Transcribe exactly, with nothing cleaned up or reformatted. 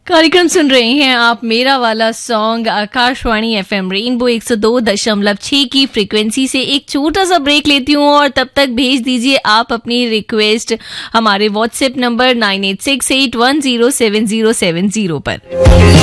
कार्यक्रम सुन रहे हैं आप मेरा वाला सॉन्ग आकाशवाणी एफएम रेनबो एक सौ दो दशमलव छह की फ्रीक्वेंसी से। एक छोटा सा ब्रेक लेती हूँ और तब तक भेज दीजिए आप अपनी रिक्वेस्ट हमारे WhatsApp number nine eight six eight one zero seven zero seven zero पर।